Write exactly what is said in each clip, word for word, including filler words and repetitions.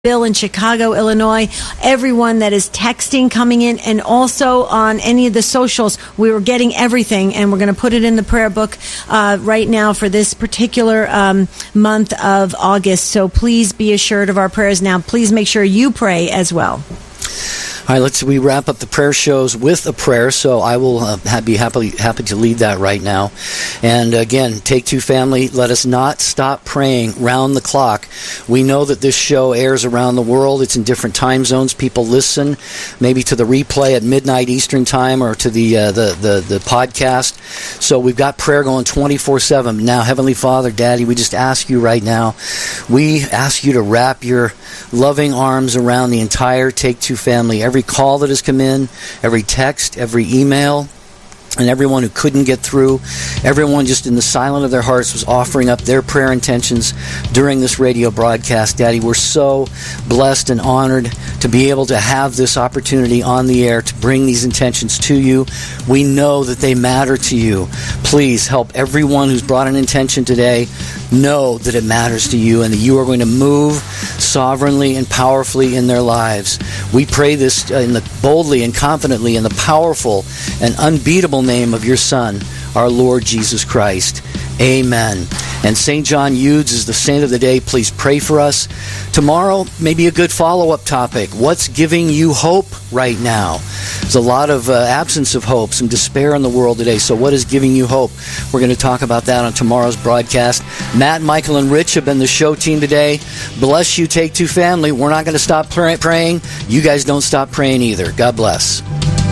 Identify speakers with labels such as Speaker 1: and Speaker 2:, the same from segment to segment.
Speaker 1: Bill in Chicago, Illinois, everyone that is texting coming in, and also on any of the socials. We were getting everything, and we're going to put it in the prayer book uh, right now for this particular um, month of August. So please be assured of our prayers now. Please make sure you pray as well.
Speaker 2: All right, let's we wrap up the prayer shows with a prayer, so I will uh, be happy, happy to lead that right now. And again, Take Two family, let us not stop praying round the clock. We know that this show airs around the world. It's in different time zones. People listen maybe to the replay at midnight Eastern time or to the uh, the, the, the podcast. So we've got prayer going twenty-four seven. Now, Heavenly Father, Daddy, we just ask you right now, we ask you to wrap your loving arms around the entire Take Two family. Every call that has come in, every text, every email, and everyone who couldn't get through, everyone just in the silence of their hearts was offering up their prayer intentions during this radio broadcast. Daddy, we're so blessed and honored to be able to have this opportunity on the air to bring these intentions to you. We know that they matter to you. Please help everyone who's brought an intention today know that it matters to you and that you are going to move sovereignly and powerfully in their lives. We pray this in the boldly and confidently in the powerful and unbeatable name of your Son, our Lord Jesus Christ. Amen. And Saint John Eudes is the saint of the day. Please pray for us. Tomorrow, maybe a good follow-up topic. What's giving you hope right now? There's a lot of uh, absence of hope, some despair in the world today. So what is giving you hope? We're going to talk about that on tomorrow's broadcast. Matt, Michael, and Rich have been the show team today. Bless you, Take Two family. We're not going to stop pray- praying. You guys don't stop praying either. God bless.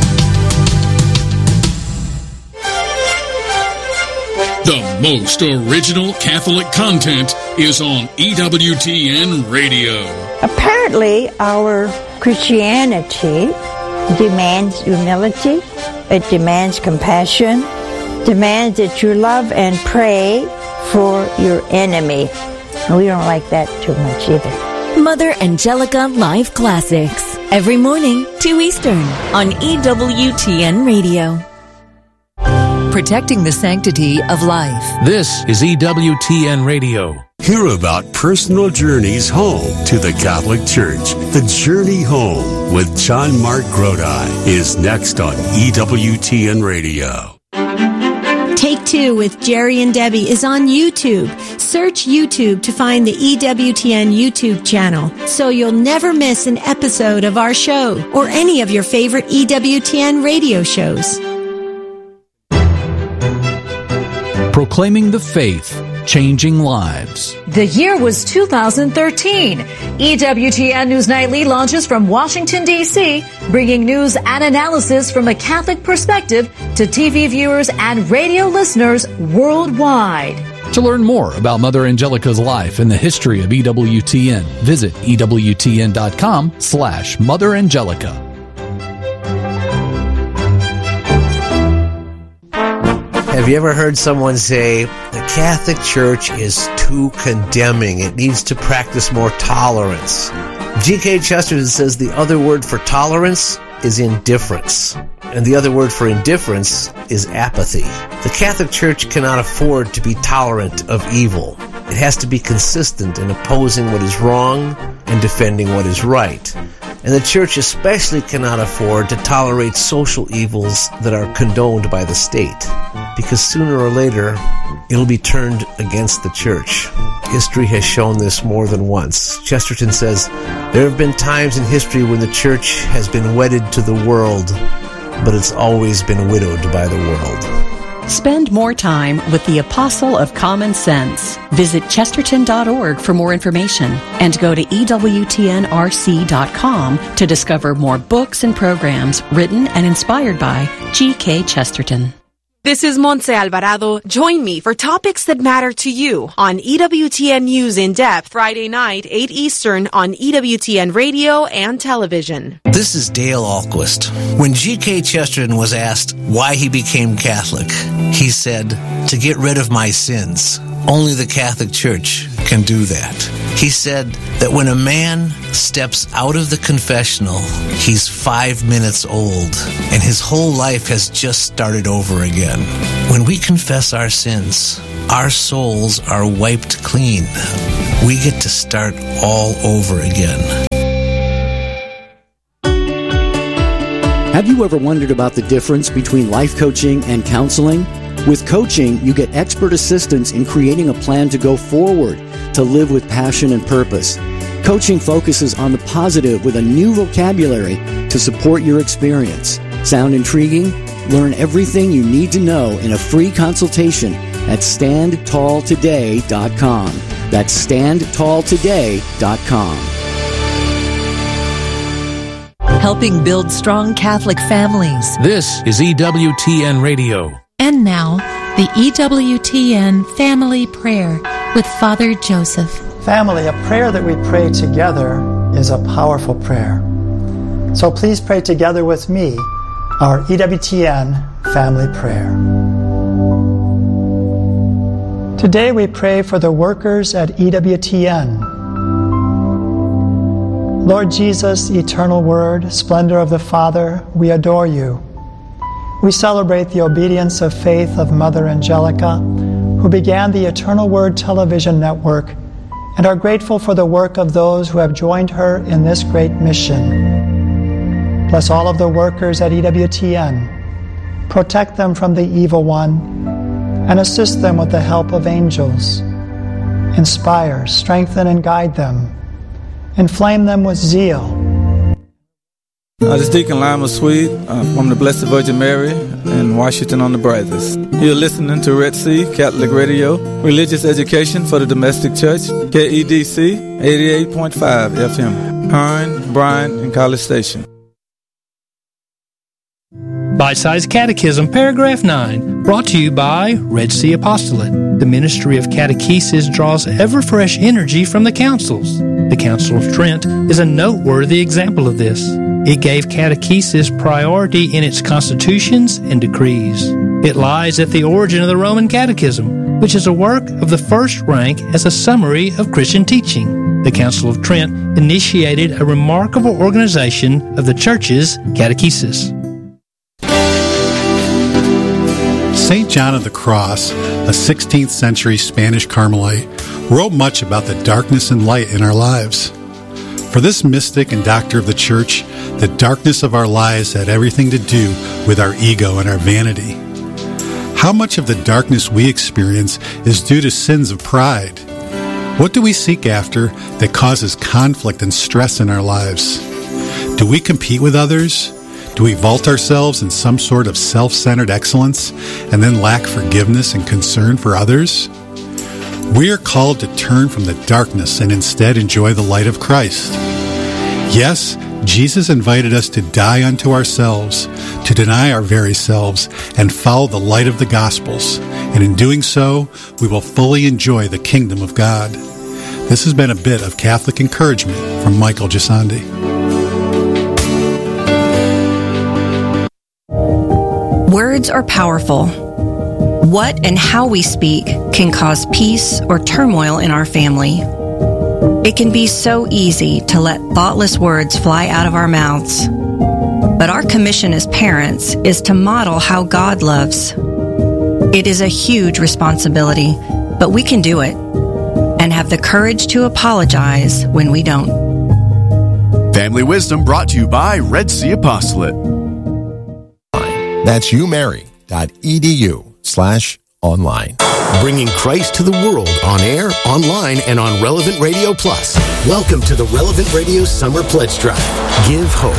Speaker 3: The most original Catholic content is on E W T N Radio.
Speaker 4: Apparently, our Christianity demands humility, it demands compassion, demands that you love and pray for your enemy. And we don't like that too much either.
Speaker 5: Mother Angelica Live Classics, every morning, two Eastern, on E W T N Radio.
Speaker 6: Protecting the sanctity of life.
Speaker 7: This is E W T N Radio.
Speaker 8: Hear about personal journeys home to the Catholic Church. The Journey Home with John Mark Grodi is next on E W T N Radio.
Speaker 1: Take Two with Jerry and Debbie is on YouTube. Search YouTube to find the E W T N YouTube channel so you'll never miss an episode of our show or any of your favorite E W T N radio shows.
Speaker 7: Proclaiming the faith, changing lives.
Speaker 6: The year was two thousand thirteen. E W T N News Nightly launches from Washington, D C, bringing news and analysis from a Catholic perspective to T V viewers and radio listeners worldwide.
Speaker 7: To learn more about Mother Angelica's life and the history of E W T N, visit E W T N dot com slash Mother Angelica.
Speaker 9: Have you ever heard someone say, the Catholic Church is too condemning, it needs to practice more tolerance? G K Chesterton says the other word for tolerance is indifference, and the other word for indifference is apathy. The Catholic Church cannot afford to be tolerant of evil. It has to be consistent in opposing what is wrong and defending what is right. And the Church especially cannot afford to tolerate social evils that are condoned by the state, because sooner or later, it'll be turned against the Church. History has shown this more than once. Chesterton says, there have been times in history when the Church has been wedded to the world, but it's always been widowed by the world.
Speaker 10: Spend more time with the Apostle of Common Sense. Visit Chesterton dot org for more information and go to E W T N R C dot com to discover more books and programs written and inspired by G K Chesterton.
Speaker 11: This is Montse Alvarado. Join me for topics that matter to you on E W T N News in Depth, Friday night, eight Eastern on E W T N Radio and television.
Speaker 12: This is Dale Ahlquist. When G K Chesterton was asked why he became Catholic, he said, to get rid of my sins. Only the Catholic Church can do that. He said that when a man steps out of the confessional, he's five minutes old, and his whole life has just started over again. When we confess our sins, our souls are wiped clean. We get to start all over again.
Speaker 2: Have you ever wondered about the difference between life coaching and counseling? With coaching, you get expert assistance in creating a plan to go forward, to live with passion and purpose. Coaching focuses on the positive with a new vocabulary to support your experience. Sound intriguing? Learn everything you need to know in a free consultation at stand tall today dot com. That's stand tall today dot com.
Speaker 13: Helping build strong Catholic families.
Speaker 3: This is E W T N Radio.
Speaker 14: And now, the E W T N Family Prayer with Father Joseph.
Speaker 15: Family, a prayer that we pray together is a powerful prayer. So please pray together with me our E W T N Family Prayer. Today we pray for the workers at E W T N. Lord Jesus, eternal Word, splendor of the Father, we adore you. We celebrate the obedience of faith of Mother Angelica, who began the Eternal Word television network, and are grateful for the work of those who have joined her in this great mission. Bless all of the workers at E W T N. Protect them from the evil one, and assist them with the help of angels. Inspire, strengthen, and guide them. Inflame them with zeal.
Speaker 16: Uh, this is Deacon Lima Swede uh, from the Blessed Virgin Mary in Washington on the Brazos. You're listening to Red Sea Catholic Radio, religious education for the domestic church, K E D C eighty-eight point five F M, Hearn, Bryan, and College Station.
Speaker 17: Bite-Sized Catechism, Paragraph nine, brought to you by Red Sea Apostolate. The ministry of catechesis draws ever-fresh energy from the councils. The Council of Trent is a noteworthy example of this. It gave catechesis priority in its constitutions and decrees. It lies at the origin of the Roman Catechism, which is a work of the first rank as a summary of Christian teaching. The Council of Trent initiated a remarkable organization of the Church's catechesis.
Speaker 18: Saint John of the Cross, a sixteenth century Spanish Carmelite, wrote much about the darkness and light in our lives. For this mystic and doctor of the Church, the darkness of our lives had everything to do with our ego and our vanity. How much of the darkness we experience is due to sins of pride? What do we seek after that causes conflict and stress in our lives? Do we compete with others? Do we vault ourselves in some sort of self-centered excellence and then lack forgiveness and concern for others? We are called to turn from the darkness and instead enjoy the light of Christ. Yes, Jesus invited us to die unto ourselves, to deny our very selves, and follow the light of the Gospels. And in doing so, we will fully enjoy the kingdom of God. This has been a bit of Catholic encouragement from Michael Gisandi.
Speaker 19: Words are powerful. What and how we speak can cause peace or turmoil in our family. It can be so easy to let thoughtless words fly out of our mouths. But our commission as parents is to model how God loves. It is a huge responsibility, but we can do it and have the courage to apologize when we don't.
Speaker 20: Family Wisdom brought to you by Red Sea Apostolate.
Speaker 21: That's umary.edu slash online.
Speaker 22: Bringing Christ to the world on air, online, and on Relevant Radio Plus. Welcome to the Relevant Radio Summer Pledge Drive. Give hope.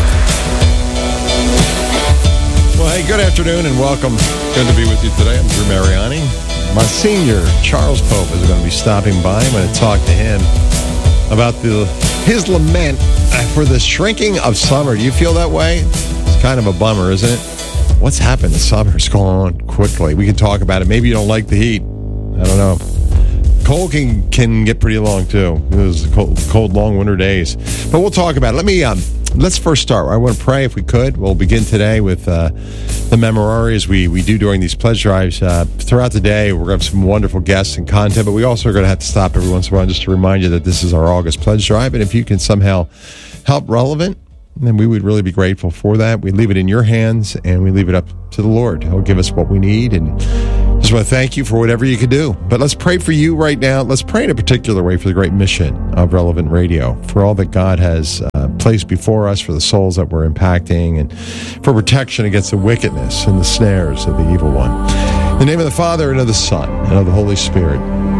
Speaker 23: Well, hey, good afternoon and welcome. Good to be with you today. I'm Drew Mariani. Monsignor Charles Pope is going to be stopping by. I'm going to talk to him about the his lament for the shrinking of summer. Do you feel that way? It's kind of a bummer, isn't it? What's happened? The summer's going on quickly. We can talk about it. Maybe you don't like the heat. I don't know. Cold can can get pretty long too. Those cold, cold, long winter days. But we'll talk about it. Let me um, let's first start. I want to pray if we could. We'll begin today with uh, the memorare as we we do during these pledge drives uh, throughout the day. We're going to have some wonderful guests and content, but we also are going to have to stop every once in a while just to remind you that this is our August pledge drive, and if you can somehow help Relevant, then we would really be grateful for that. We leave it in your hands, and we leave it up to the Lord. He'll give us what we need, and just want to thank you for whatever you could do. But let's pray for you right now. Let's pray in a particular way for the great mission of Relevant Radio, for all that God has uh, placed before us for the souls that we're impacting and for protection against the wickedness and the snares of the evil one. In the name of the Father, and of the Son, and of the Holy Spirit.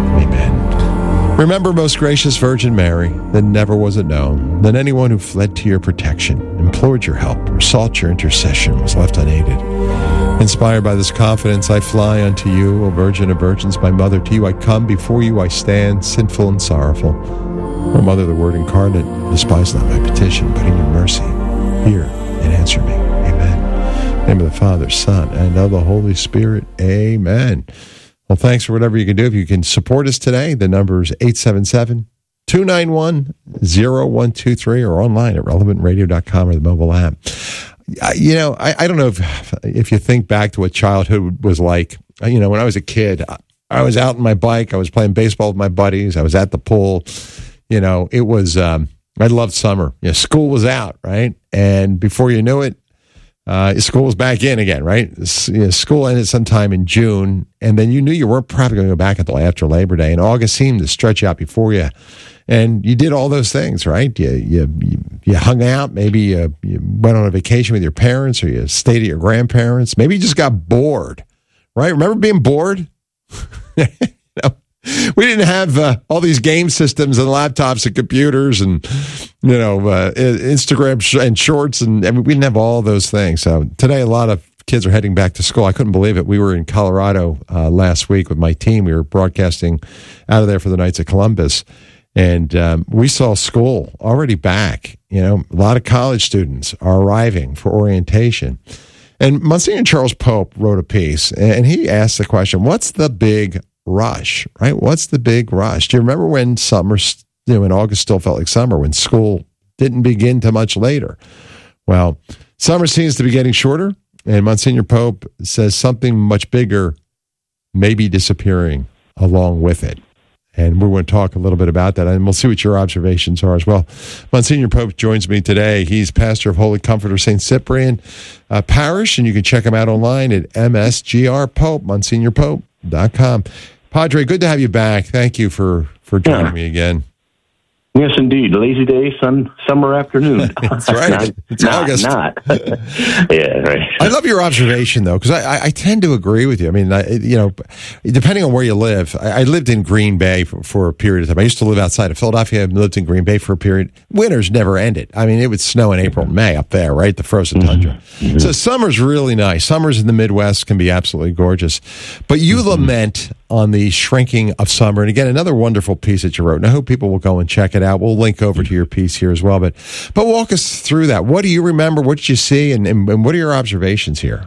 Speaker 23: Amen. Remember, most gracious Virgin Mary, that never was it known that anyone who fled to your protection, implored your help, or sought your intercession was left unaided. Inspired by this confidence, I fly unto you, O Virgin of Virgins, my Mother. To you I come, before you I stand, sinful and sorrowful. O Mother, the Word incarnate, despise not my petition, but in your mercy, hear and answer me. Amen. In the name of the Father, Son, and of the Holy Spirit. Amen. Well, thanks for whatever you can do. If you can support us today, the number is eight seven seven, two nine one, zero one two three or online at relevant radio dot com or the mobile app. You know, I, I don't know if if you think back to what childhood was like. You know, when I was a kid, I was out on my bike. I was playing baseball with my buddies. I was at the pool. You know, it was, um, I loved summer. You know, school was out, right? And before you knew it, uh, school was back in again, right? You know, school ended sometime in June, and then you knew you weren't probably going to go back until after Labor Day. And August seemed to stretch out before you. And you did all those things, right? You you you, you hung out. Maybe you, you went on a vacation with your parents, or you stayed at your grandparents. Maybe you just got bored, right? Remember being bored? you know, we didn't have uh, all these game systems and laptops and computers and you know uh, Instagram sh- and shorts, and I mean, we didn't have all those things. So today, a lot of kids are heading back to school. I couldn't believe it. We were in Colorado uh, last week with my team. We were broadcasting out of there for the Knights of Columbus. And um, we saw school already back. You know, a lot of college students are arriving for orientation. And Monsignor Charles Pope wrote a piece, and he asked the question, what's the big rush, right? What's the big rush? Do you remember when summer, you know, when August still felt like summer, when school didn't begin till much later? Well, summer seems to be getting shorter, and Monsignor Pope says something much bigger may be disappearing along with it. And we're going to talk a little bit about that, and we'll see what your observations are as well. Monsignor Pope joins me today. He's pastor of Holy Comforter Saint Cyprian uh, Parish, and you can check him out online at M S G R Pope, Monsignor Pope dot com. Padre, good to have you back. Thank you for, for joining yeah. me again.
Speaker 4: Yes, indeed. Lazy day, sun, summer afternoon.
Speaker 23: That's right.
Speaker 4: not,
Speaker 23: it's
Speaker 4: not,
Speaker 23: August.
Speaker 4: Not. yeah, right.
Speaker 23: I love your observation, though, because I, I, I tend to agree with you. I mean, I, you know, depending on where you live, I, I lived in Green Bay for, for a period of time. I used to live outside of Philadelphia. I lived in Green Bay for a period. Winters never ended. I mean, it would snow in April and May up there, right? The frozen tundra. Mm-hmm. So summer's really nice. Summers in the Midwest can be absolutely gorgeous. But you mm-hmm. lament on the shrinking of summer. And again, another wonderful piece that you wrote. And I hope people will go and check it out. We'll link over to your piece here as well. But but walk us through that. What do you remember? What did you see? And, and, and what are your observations here?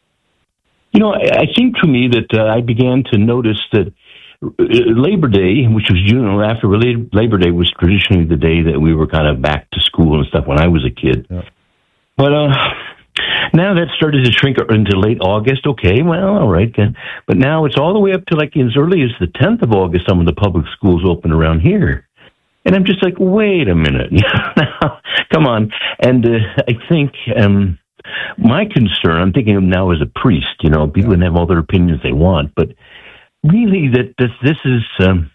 Speaker 4: You know, I, I think to me that uh, I began to notice that Labor Day, which was June after Labor Day, was traditionally the day that we were kind of back to school and stuff when I was a kid. Yeah. But uh, now that started to shrink into late August. Okay, well, all right. But now it's all the way up to like as early as the tenth of August, some of the public schools open around here. And I'm just like, wait a minute. now, come on. And uh, I think um, my concern, I'm thinking of now as a priest, you know, people can have all their opinions they want, but really that this, this is um,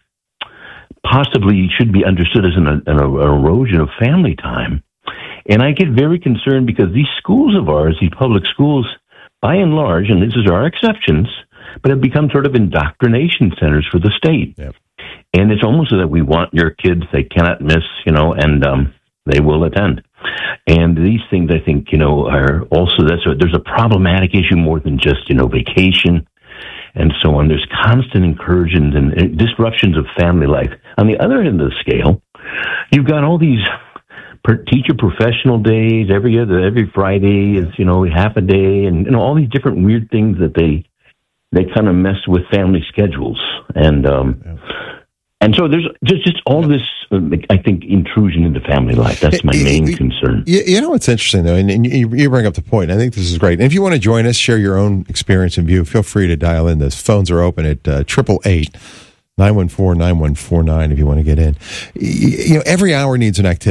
Speaker 4: possibly should be understood as an, an, an erosion of family time. And I get very concerned because these schools of ours, these public schools, by and large, and this is our exceptions, but have become sort of indoctrination centers for the state. Yep. And it's almost so that we want your kids, they cannot miss, you know, and um, they will attend. And these things, I think, you know, are also, that's a, there's a problematic issue more than just, you know, vacation and so on. There's constant incursions and, and disruptions of family life. On the other end of the scale, you've got all these per teacher professional days, every other, every Friday is, you know, half a day, and, you know, all these different weird things that they, they kind of mess with family schedules. And, um, yeah. and so there's just, just all this, um, I think, intrusion into family life. That's my main you, concern.
Speaker 23: You, you know what's interesting, though, and, and you, you bring up the point. I think this is great. And if you want to join us, share your own experience and view, feel free to dial in. The phones are open at uh, triple eight, nine one four, nine one four nine if you want to get in. You know, every hour needs an activity.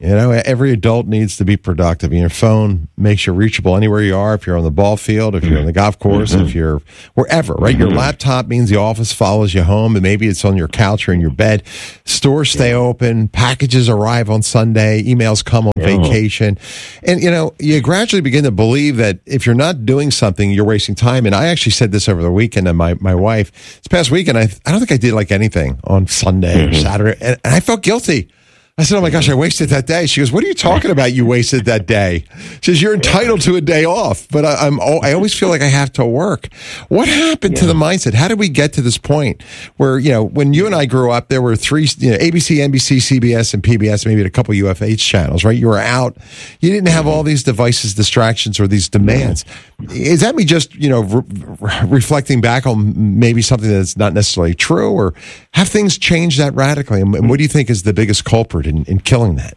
Speaker 23: You know, every adult needs to be productive. Your phone makes you reachable anywhere you are. If you're on the ball field, if you're on the golf course, mm-hmm. if you're wherever, right? Mm-hmm. Your laptop means the office follows you home, and maybe it's on your couch or in your bed. Stores stay yeah. open. Packages arrive on Sunday. Emails come on yeah. vacation. And, you know, you gradually begin to believe that if you're not doing something, you're wasting time. And I actually said this over the weekend to my, my wife. This past weekend, I, I don't think I did like anything on Sunday mm-hmm. or Saturday, and, and I felt guilty. I said, oh, my gosh, I wasted that day. She goes, what are you talking about? You wasted that day. She says, you're entitled to a day off, but I, I'm, I always feel like I have to work. What happened yeah. to the mindset? How did we get to this point where, you know, when you and I grew up, there were three, you know, A B C, N B C, C B S, and P B S, maybe a couple U F H channels, right? You were out. You didn't have all these devices, distractions, or these demands. Is that me just, you know, re- reflecting back on maybe something that's not necessarily true, or have things changed that radically? And, and what do you think is the biggest culprit In, in killing that?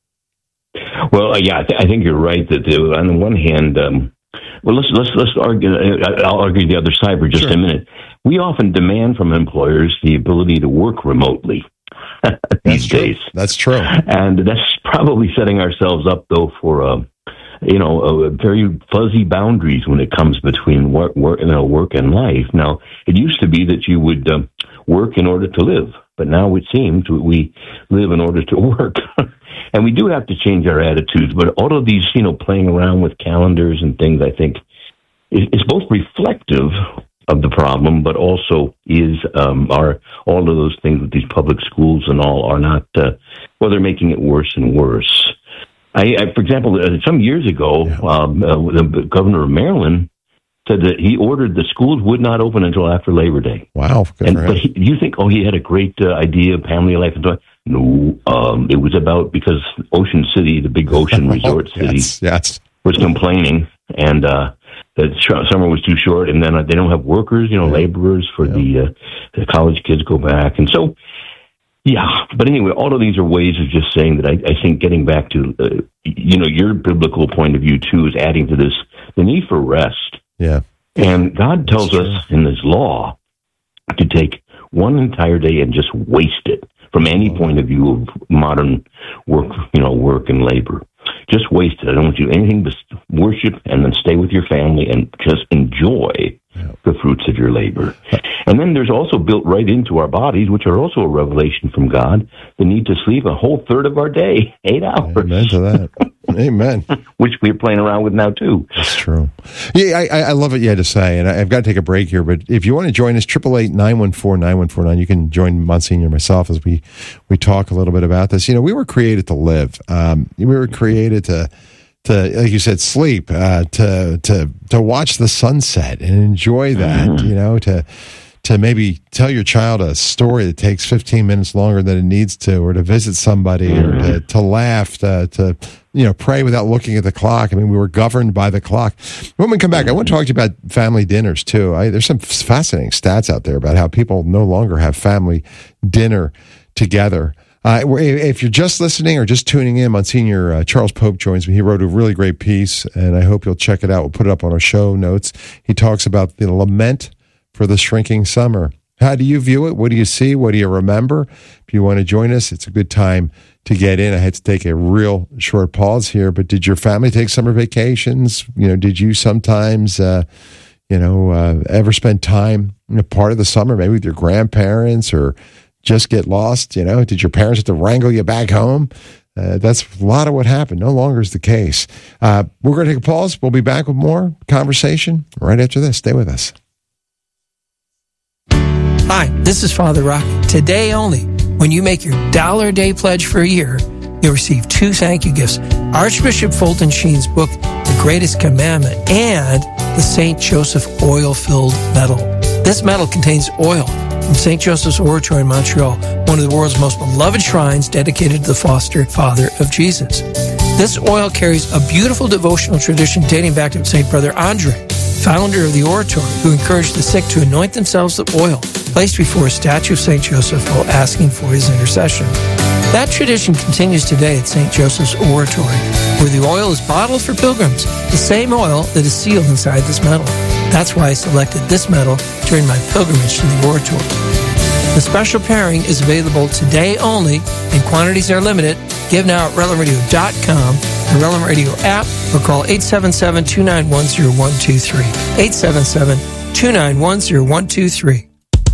Speaker 4: Well, uh, yeah, I, th- I think you're right that uh, on the one hand, um, well, let's let's let's argue. Uh, I'll argue the other side for just sure. a minute. We often demand from employers the ability to work remotely these
Speaker 23: that's
Speaker 4: days.
Speaker 23: True. That's true,
Speaker 4: and that's probably setting ourselves up though for uh, you know uh, very fuzzy boundaries when it comes between work, work, you know, work and life. Now, it used to be that you would uh, work in order to live. But now it seems we live in order to work. And we do have to change our attitudes. But all of these, you know, playing around with calendars and things, I think, is, is both reflective of the problem, but also is um, are all of those things with these public schools and all are not, uh, well, they're making it worse and worse. I, I for example, uh, some years ago, um, uh, the governor of Maryland said that he ordered the schools would not open until after Labor Day.
Speaker 23: Wow. Good
Speaker 4: and,
Speaker 23: for him.
Speaker 4: But he, you think, oh, he had a great uh, idea of family life and so on. No, um, it was about because Ocean City, the big ocean resort
Speaker 23: oh,
Speaker 4: city,
Speaker 23: yes, yes.
Speaker 4: was complaining and uh, that sh- summer was too short, and then uh, they don't have workers, you know, yeah. laborers for yeah. the, uh, the college kids go back. And so, yeah. But anyway, all of these are ways of just saying that I, I think getting back to, uh, you know, your biblical point of view, too, is adding to this the need for rest.
Speaker 23: Yeah.
Speaker 4: And God tells us in His law to take one entire day and just waste it from any point of view of modern work, you know, work and labor. Just waste it. I don't want you to do anything but worship and then stay with your family and just enjoy yeah. the fruits of your labor. And then there's also built right into our bodies, which are also a revelation from God, the need to sleep a whole third of our day, eight hours.
Speaker 23: Amen to that. Amen.
Speaker 4: Which we're playing around with now, too.
Speaker 23: That's true. Yeah, I, I love what you had to say, and I've got to take a break here, but if you want to join us, eight eight eight, nine one four, nine one four nine, you can join Monsignor and myself as we, we talk a little bit about this. You know, we were created to live. Um, we were created to, to like you said, sleep, uh, to, to, to watch the sunset and enjoy that, mm-hmm. you know, to... to maybe tell your child a story that takes fifteen minutes longer than it needs to, or to visit somebody, mm-hmm. or to, to laugh, to, to, you know, pray without looking at the clock. I mean, we were governed by the clock. When we come back, I want to talk to you about family dinners, too. I, there's some fascinating stats out there about how people no longer have family dinner together. Uh, if you're just listening or just tuning in, Monsignor uh, Charles Pope joins me. He wrote a really great piece, and I hope you'll check it out. We'll put it up on our show notes. He talks about the lament for the shrinking summer. How do you view it? What do you see? What do you remember? If you want to join us, it's a good time to get in. I had to take a real short pause here, but did your family take summer vacations? You know, did you sometimes, uh, you know, uh, ever spend time, you know, part of the summer, maybe with your grandparents, or just get lost? You know, did your parents have to wrangle you back home? Uh, that's a lot of what happened. No longer is the case. Uh, we're going to take a pause. We'll be back with more conversation right after this. Stay with us.
Speaker 1: Hi, this is Father Rocky. Today only, when you make your dollar a day pledge for a year, you'll receive two thank you gifts. Archbishop Fulton Sheen's book, The Greatest Commandment, and the Saint Joseph oil-filled medal. This medal contains oil from Saint Joseph's Oratory in Montreal, one of the world's most beloved shrines dedicated to the foster father of Jesus. This oil carries a beautiful devotional tradition dating back to Saint Brother Andre, founder of the oratory, who encouraged the sick to anoint themselves with oil placed before a statue of Saint Joseph while asking for his intercession. That tradition continues today at Saint Joseph's Oratory, where the oil is bottled for pilgrims, the same oil that is sealed inside this medal. That's why I selected this medal during my pilgrimage to the oratory. The special pairing is available today only, and quantities are limited. Give now at relevant radio dot com, the Relevant Radio app, or call eight seven seven, two nine one, zero one two three. eight seven seven, two nine one, zero one two three.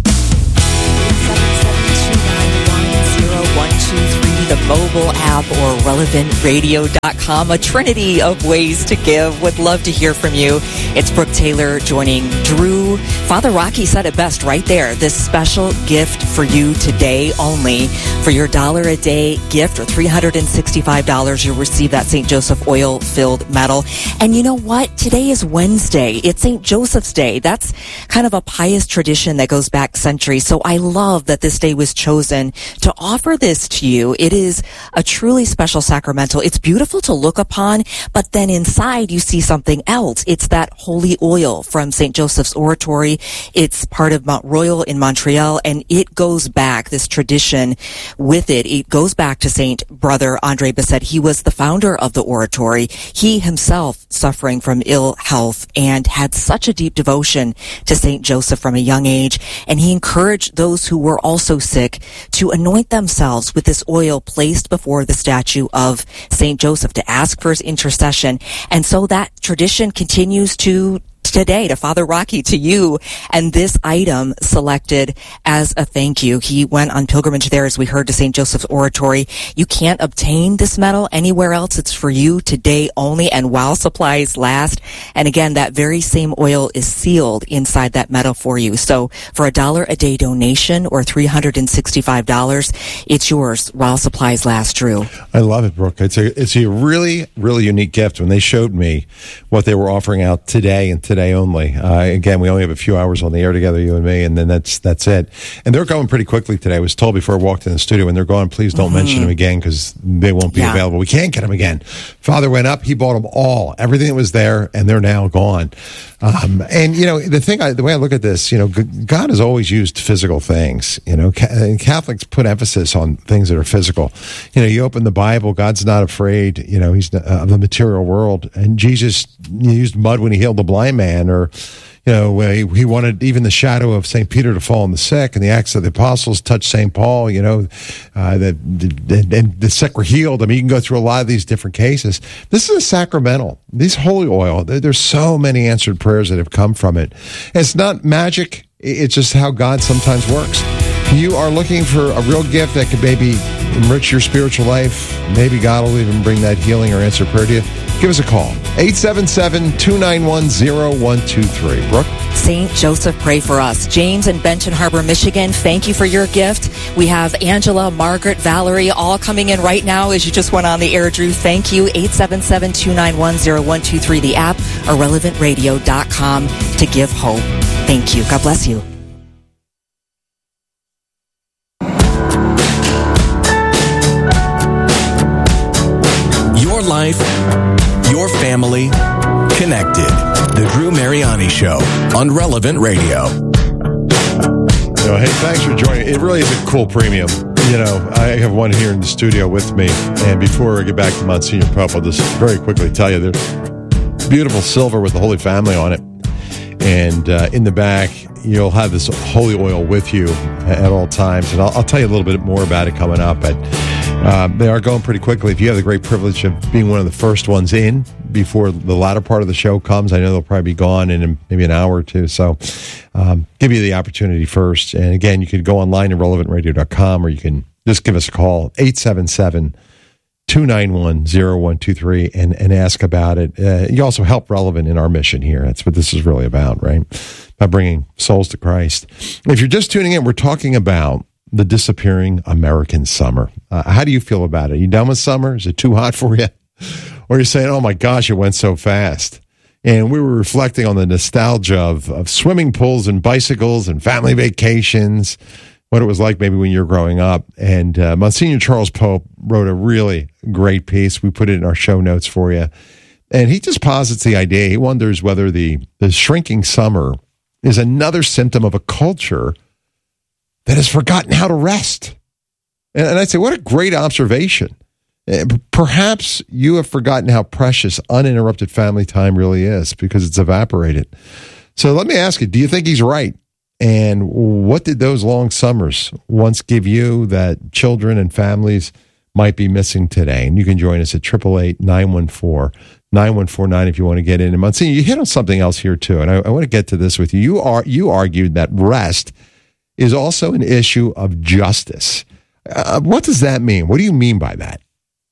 Speaker 5: The mobile app or relevant radio dot com, a trinity of ways to give. Would love to hear from you. It's Brooke Taylor joining Drew. Father Rocky said it best right there. This special gift for you today only. For your dollar a day gift or three hundred sixty-five dollars, you'll receive that Saint Joseph oil-filled medal. And you know what? Today is Wednesday. It's Saint Joseph's Day. That's kind of a pious tradition that goes back centuries. So I love that this day was chosen to offer this to you. It is is a truly special sacramental. It's beautiful to look upon, but then inside you see something else. It's that holy oil from Saint Joseph's Oratory. It's part of Mount Royal in Montreal, and it goes back, this tradition with it, it goes back to Saint Brother Andre Bessette. He was the founder of the Oratory. He himself suffering from ill health and had such a deep devotion to Saint Joseph from a young age, and he encouraged those who were also sick to anoint themselves with this oil placed before the statue of Saint Joseph to ask for his intercession. And so that tradition continues to today, to Father Rocky, to you, and this item selected as a thank you. He went on pilgrimage there, as we heard, to Saint Joseph's Oratory. You can't obtain this medal anywhere else. It's for you today only, and while supplies last. And again, that very same oil is sealed inside that medal for you. So for a dollar a day donation or three hundred sixty-five dollars, it's yours while supplies last, Drew.
Speaker 23: I love it, Brooke. It's a, it's a really, really unique gift. When they showed me what they were offering out today and today only. Uh, again, we only have a few hours on the air together, you and me, and then that's that's it. And they're going pretty quickly today. I was told before I walked in the studio, when they're gone, please don't mm-hmm. mention them again because they won't be yeah. available. We can't get them again. Father went up, he bought them all, everything that was there, and they're now gone. Um, and, you know, the thing, I, the way I look at this, you know, God has always used physical things. You know, Catholics put emphasis on things that are physical. You know, you open the Bible, God's not afraid, you know, he's uh, of the material world. And Jesus used mud when he healed the blind man, or, you know, he, he wanted even the shadow of Saint Peter to fall on the sick, and the Acts of the Apostles touched Saint Paul, you know, uh, that and the sick were healed. I mean, you can go through a lot of these different cases. This is a sacramental. This holy oil, there, there's so many answered prayers that have come from it. It's not magic. It's just how God sometimes works. You are looking for a real gift that could maybe enrich your spiritual life. Maybe God will even bring that healing or answer prayer to you. Give us a call. eight seven seven, two nine one, zero one two three. Brooke?
Speaker 5: Saint Joseph, pray for us. James in Benton Harbor, Michigan, thank you for your gift. We have Angela, Margaret, Valerie, all coming in right now as you just went on the air, Drew. Thank you. eight seven seven, two nine one, zero one two three, the app, or relevant radio dot com to give hope. Thank you. God bless you.
Speaker 6: Your life, your family, connected. The Drew Mariani Show on Relevant Radio.
Speaker 23: You know, hey, thanks for joining. It really is a cool premium. You know, I have one here in the studio with me, and before I get back to Monsignor Pope, I'll just very quickly tell you there's beautiful silver with the Holy Family on it. And uh, in the back, you'll have this holy oil with you at all times. And I'll, I'll tell you a little bit more about it coming up. But uh, they are going pretty quickly. If you have the great privilege of being one of the first ones in before the latter part of the show comes, I know they'll probably be gone in maybe an hour or two. So um, give you the opportunity first. And again, you can go online to relevant radio dot com, or you can just give us a call, eight seven seven, two nine one, zero one two three, and, and ask about it. Uh, you also help Relevant in our mission here. That's what this is really about, right? By bringing souls to Christ. If you're just tuning in, we're talking about the disappearing American summer. Uh, how do you feel about it? Are you done with summer? Is it too hot for you? Or you're saying, oh my gosh, it went so fast. And we were reflecting on the nostalgia of, of swimming pools and bicycles and family vacations, what it was like maybe when you were growing up. And uh, Monsignor Charles Pope wrote a really great piece. We put it in our show notes for you. And he just posits the idea. He wonders whether the, the shrinking summer is another symptom of a culture that has forgotten how to rest. And, and I'd say, what a great observation. Uh, perhaps you have forgotten how precious uninterrupted family time really is because it's evaporated. So let me ask you, do you think he's right? And what did those long summers once give you that children and families might be missing today. And you can join us at eight eight eight, nine one four, nine one four nine if you want to get in. And Monsignor, you hit on something else here too, and I, I want to get to this with you. You are you argued that rest is also an issue of justice. Uh, what does that mean? What do you mean by that?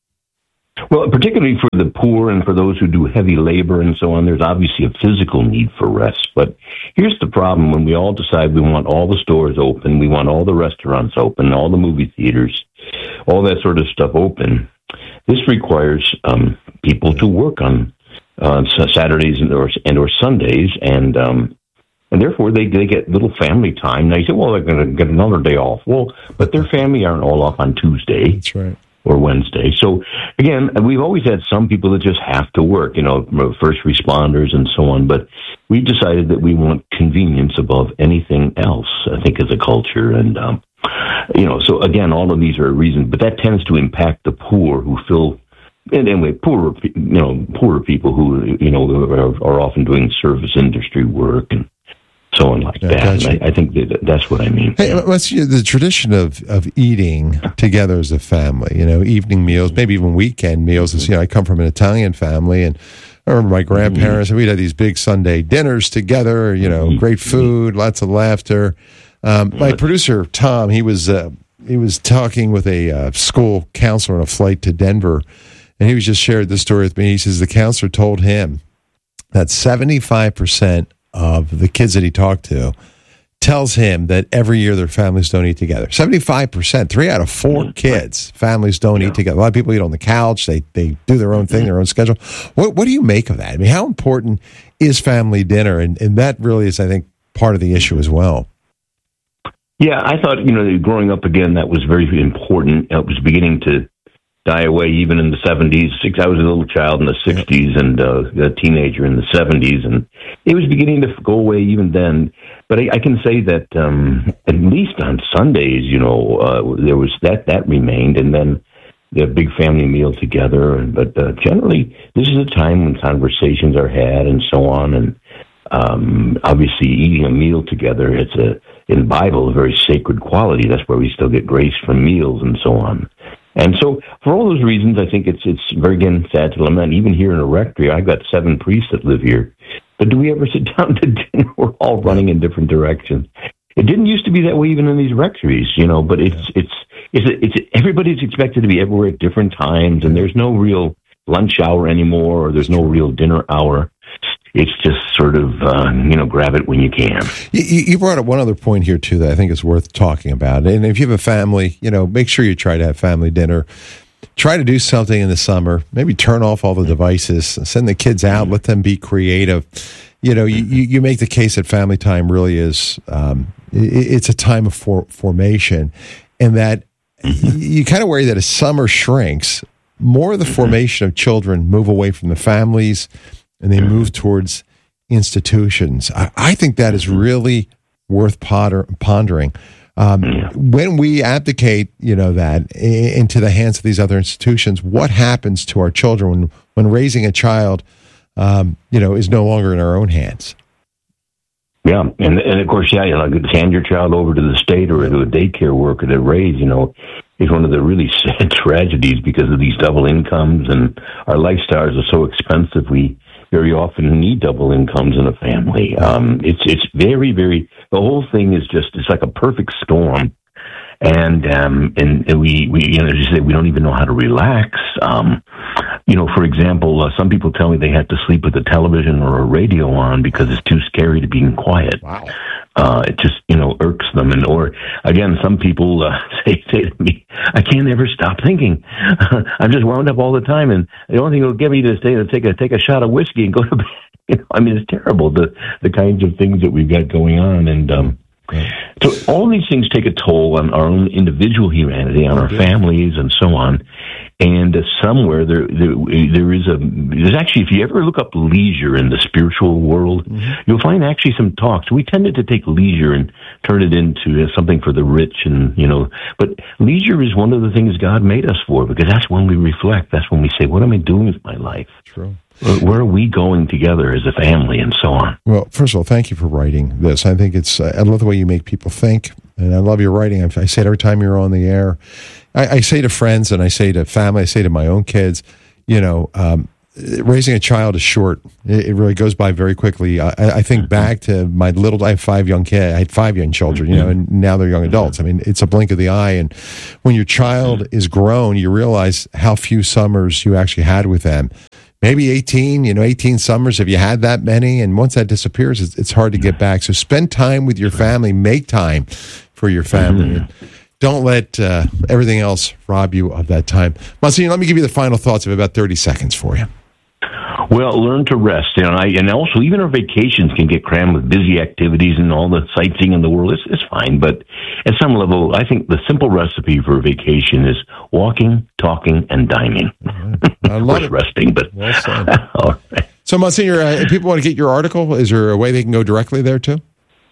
Speaker 4: Well, particularly for the poor and for those who do heavy labor and so on, there's obviously a physical need for rest. But here's the problem. When we all decide we want all the stores open, we want all the restaurants open, all the movie theaters, all that sort of stuff open, this requires um, people to work on uh, Saturdays and or, and or Sundays, and um, and therefore they, they get little family time. Now you say, well, they're going to get another day off. Well, but their family aren't all off on Tuesday.
Speaker 23: That's right.
Speaker 4: Or Wednesday. So, again, we've always had some people that just have to work, you know, first responders and so on, but we've decided that we want convenience above anything else, I think, as a culture. And, um, you know, so, again, all of these are reasons, but that tends to impact the poor who feel, and anyway, poorer, you know, poorer people who, you know, are, are often doing service industry work and so on like yeah, that. Gotcha. And I, I think that that's what I mean.
Speaker 23: Hey, let's, you know, the tradition of, of eating together as a family, you know, evening meals, maybe even weekend meals. Is, you know, I come from an Italian family, and I remember my grandparents, mm-hmm. and we'd have these big Sunday dinners together, you know, mm-hmm. great food, lots of laughter. Um, my producer, Tom, he was, uh, he was talking with a uh, school counselor on a flight to Denver, and he was just shared this story with me. He says the counselor told him that seventy-five percent of the kids that he talked to tells him that every year their families don't eat together. seventy-five percent, three out of four kids, families don't yeah. eat together. A lot of people eat on the couch. They they do their own thing, their own schedule. What what do you make of that? I mean, how important is family dinner? And, and that really is, I think, part of the issue as well.
Speaker 4: Yeah, I thought, you know, growing up, again, that was very important. It was beginning to die away even in the seventies. I was a little child in the sixties and uh, a teenager in the seventies, and it was beginning to go away even then. But I, I can say that um, at least on Sundays, you know, uh, there was that that remained, and then the big family meal together. But uh, generally, this is a time when conversations are had and so on, and um, obviously eating a meal together, it's a in the Bible a very sacred quality. That's where we still get grace from meals and so on. And so, for all those reasons, I think it's it's very, again, sad to lament. Even here in a rectory, I've got seven priests that live here. But do we ever sit down to dinner? We're all running in different directions. It didn't used to be that way even in these rectories, you know, but it's, yeah. it's, it's, it's, everybody's expected to be everywhere at different times, and there's no real lunch hour anymore, or there's no real dinner hour. It's just sort of, uh, you know, grab it when you can.
Speaker 23: You, you brought up one other point here, too, that I think is worth talking about. And if you have a family, you know, make sure you try to have family dinner. Try to do something in the summer. Maybe turn off all the devices. Send the kids out. Let them be creative. You know, you, you make the case that family time really is, um, it's a time of for, formation. And that you kind of worry that as summer shrinks, more of the formation of children move away from the families, and they move towards institutions. I, I think that is really worth ponder, pondering. Um, when we abdicate, you know, that into the hands of these other institutions, what happens to our children when, when raising a child, um, you know, is no longer in our own hands?
Speaker 4: Yeah, and and of course, yeah, you know, hand your child over to the state or to a daycare worker to raise, you know, is one of the really sad tragedies because of these double incomes, and our lifestyles are so expensive. We very often need double incomes in a family. Um, it's it's very, very, the whole thing is just, it's like a perfect storm. And, um, and, and we, we, you know, as you say, we don't even know how to relax. Um, you know, for example, uh, some people tell me they have to sleep with a television or a radio on because it's too scary to be quiet.
Speaker 23: Wow.
Speaker 4: Uh, it just, you know, irks them. And, or again, some people uh, say, say to me, I can't ever stop thinking. I'm just wound up all the time. And the only thing that'll get me to stay to take a, take a shot of whiskey and go to bed. You know, I mean, it's terrible, the, the kinds of things that we've got going on. And, um, so all these things take a toll on our own individual humanity, on our families, and so on. And uh, somewhere there, there, there is a. There's actually, if you ever look up leisure in the spiritual world, mm-hmm. you'll find actually some talks. We tended to take leisure and turn it into something for the rich, and you know. But leisure is one of the things God made us for, because that's when we reflect. That's when we say, "What am I doing with my life?"
Speaker 23: True.
Speaker 4: Where are we going together as a family, and so on?
Speaker 23: Well, first of all, thank you for writing this. I think it's, uh, I love the way you make people think. And I love your writing. I say it every time you're on the air. I, I say to friends and I say to family, I say to my own kids, you know, um, raising a child is short. It, it really goes by very quickly. I, I think back to my little, I have five young kids, I had five young children, you know, and now they're young adults. I mean, it's a blink of the eye. And when your child is grown, you realize how few summers you actually had with them. Maybe eighteen, you know, eighteen summers, have you had that many? And once that disappears, it's, it's hard to get back. So spend time with your family, make time for your family. And don't let uh, everything else rob you of that time. Monsignor, let me give you the final thoughts of about thirty seconds for you.
Speaker 4: Well, learn to rest, you know, I, and also even our vacations can get crammed with busy activities and all the sightseeing in the world. It's, it's fine, but at some level, I think the simple recipe for a vacation is walking, talking, and dining.
Speaker 23: I love it.
Speaker 4: Resting, but
Speaker 23: well said.
Speaker 4: All right.
Speaker 23: So, Monsignor, uh, if people want to get your article, is there a way they can go directly there too?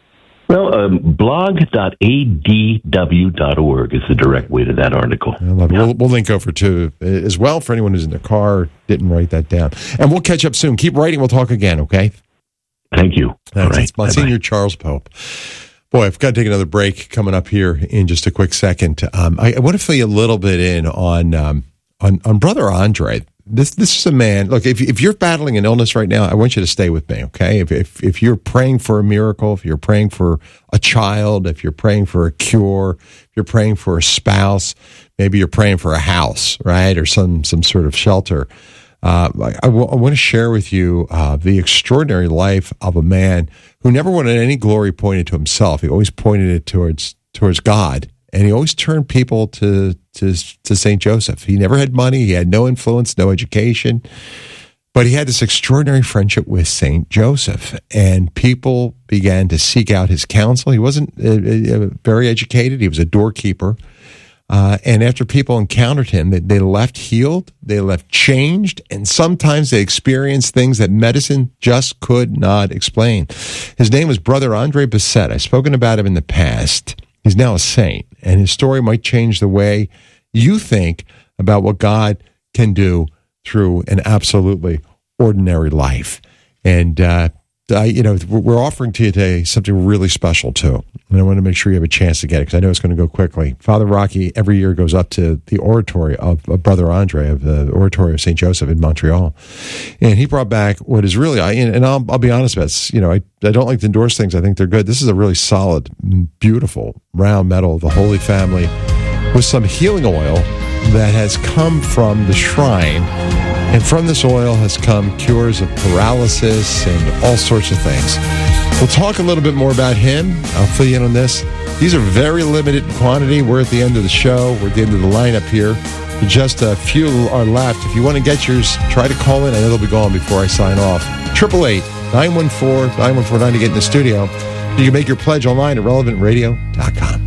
Speaker 4: Well, um, blog dot a d w dot org is the direct way to that article.
Speaker 23: I love it. We'll, we'll link over to as well for anyone who's in their car, didn't write that down. And we'll catch up soon. Keep writing. We'll talk again, okay?
Speaker 4: Thank you.
Speaker 23: Thanks.
Speaker 4: All right.
Speaker 23: It's Monsignor
Speaker 4: Bye-bye.
Speaker 23: Charles Pope. Boy, I've got to take another break coming up here in just a quick second. Um, I, I want to fill you a little bit in on um, on, on Brother Andre. This this is a man. Look, if if you're battling an illness right now, I want you to stay with me, okay? If if if you're praying for a miracle, if you're praying for a child, if you're praying for a cure, if you're praying for a spouse, maybe you're praying for a house, right, or some some sort of shelter. Uh, I, I, w- I want to share with you uh, the extraordinary life of a man who never wanted any glory pointed to himself. He always pointed it towards towards God. And he always turned people to, to to Saint Joseph. He never had money. He had no influence, no education. But he had this extraordinary friendship with Saint Joseph. And people began to seek out his counsel. He wasn't uh, uh, very educated. He was a doorkeeper. Uh, and after people encountered him, they, they left healed. They left changed. And sometimes they experienced things that medicine just could not explain. His name was Brother Andre Bessette. I've spoken about him in the past. He's now a saint, and his story might change the way you think about what God can do through an absolutely ordinary life. And, uh, I, you know, we're offering to you today something really special, too. And I want to make sure you have a chance to get it, because I know it's going to go quickly. Father Rocky every year goes up to the oratory of, of Brother Andre, of the oratory of Saint Joseph in Montreal. And he brought back what is really, I, and I'll, I'll be honest about it, you know, I, I don't like to endorse things. I think they're good. This is a really solid, beautiful, round medal of the Holy Family with some healing oil that has come from the shrine. And from this oil has come cures of paralysis and all sorts of things. We'll talk a little bit more about him. I'll fill you in on this. These are very limited in quantity. We're at the end of the show. We're at the end of the lineup here. Just a few are left. If you want to get yours, try to call in. I know they'll be gone before I sign off. eight eight eight, nine one four, nine one four nine to get in the studio. You can make your pledge online at relevant radio dot com.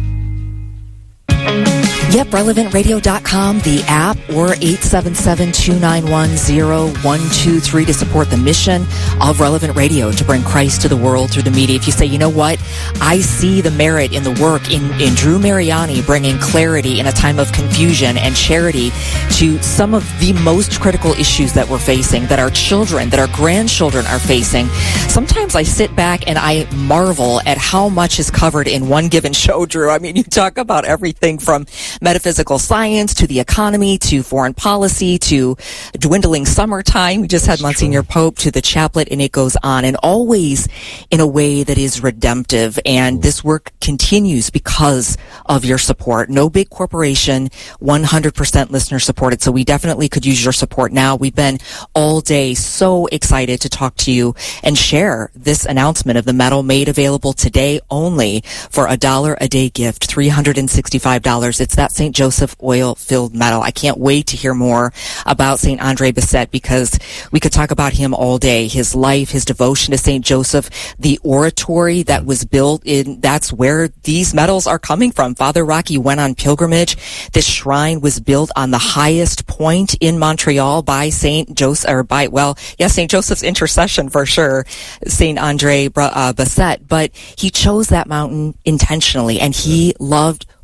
Speaker 5: Yep, relevant radio dot com, the app, or eight seven seven, two nine one, zero one two three to support the mission of Relevant Radio to bring Christ to the world through the media. If you say, you know what, I see the merit in the work in, in Drew Mariani bringing clarity in a time of confusion and charity to some of the most critical issues that we're facing, that our children, that our grandchildren are facing. Sometimes I sit back and I marvel at how much is covered in one given show, Drew. I mean, you talk about everything from metaphysical science to the economy to foreign policy to dwindling summertime. We just had Monsignor Pope to the chaplet, and it goes on, and always in a way that is redemptive. And this work continues because of your support. No big corporation, one hundred percent listener supported. So we definitely could use your support now. We've been all day so excited to talk to you and share this announcement of the medal made available today only for a dollar a day gift, three hundred sixty-five dollars. It's that Saint Joseph oil-filled medal. I can't wait to hear more about Saint Andre Bessette, because we could talk about him all day. His life, his devotion to Saint Joseph, the oratory that was built in, that's where these medals are coming from. Father Rocky went on pilgrimage. This shrine was built on the highest point in Montreal by Saint Joseph, or by, well, yes, Saint Joseph's intercession for sure, Saint Andre uh, Bessette, but he chose that mountain intentionally, and he loved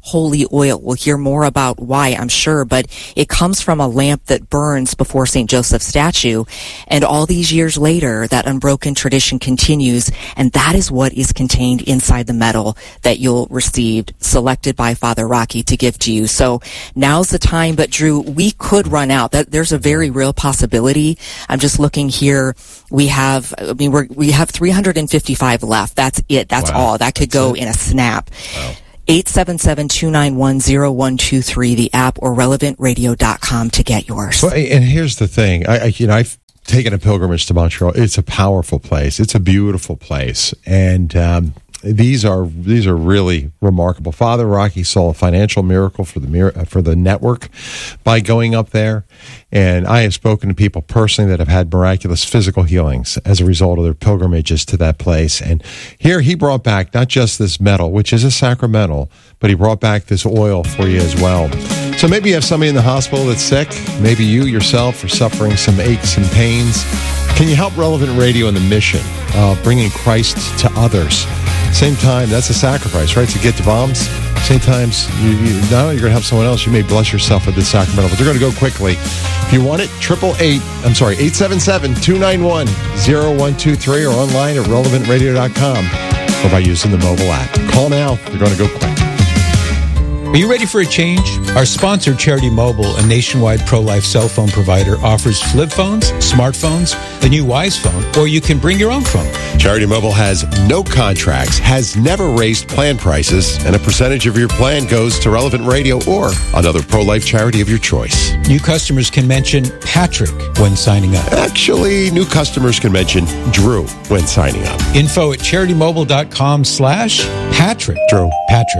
Speaker 5: holy oil. We'll hear more about why, I'm sure, but it comes from a lamp that burns before Saint Joseph's statue. And all these years later, that unbroken tradition continues, and that is what is contained inside the medal that you'll receive, selected by Father Rocky to give to you. So now's the time, but Drew, we could run out. That there's a very real possibility. I'm just looking here. We have, I mean, we're, we have three hundred fifty-five left. That's it. That's
Speaker 23: Wow.
Speaker 5: all. That could
Speaker 23: That's
Speaker 5: go
Speaker 23: it.
Speaker 5: in a snap.
Speaker 23: Wow.
Speaker 5: eight seven seven, two nine one, zero one two three, the app, or relevant radio dot com to get yours.
Speaker 23: Well, and here's the thing. I, I you know, I've taken a pilgrimage to Montreal. It's a powerful place. It's a beautiful place. And, um, These are these are really remarkable. Father Rocky saw a financial miracle for the mir- for the network by going up there, and I have spoken to people personally that have had miraculous physical healings as a result of their pilgrimages to that place. And here he brought back not just this medal, which is a sacramental, but he brought back this oil for you as well. So maybe you have somebody in the hospital that's sick. Maybe you yourself are suffering some aches and pains. Can you help Relevant Radio in the mission of bringing Christ to others? Same time, that's a sacrifice, right? To get to bombs. Same times, you, you, not only you're going to help someone else, you may bless yourself with this sacramental. But they're going to go quickly. If you want it, triple eight, I'm sorry, eight seven seven, two nine one, zero one two three or online at relevant radio dot com or by using the mobile app. Call now. They're going to go quick.
Speaker 7: Are you ready for a change? Our sponsor, Charity Mobile, a nationwide pro-life cell phone provider, offers flip phones, smartphones, the new Wise phone, or you can bring your own phone.
Speaker 23: Charity Mobile has no contracts, has never raised plan prices, and a percentage of your plan goes to Relevant Radio or another pro-life charity of your choice.
Speaker 7: New customers can mention Patrick when signing up.
Speaker 23: Actually, new customers can mention Drew when signing up.
Speaker 7: Info at charitymobile.com slash Patrick.
Speaker 23: Drew.
Speaker 7: Patrick.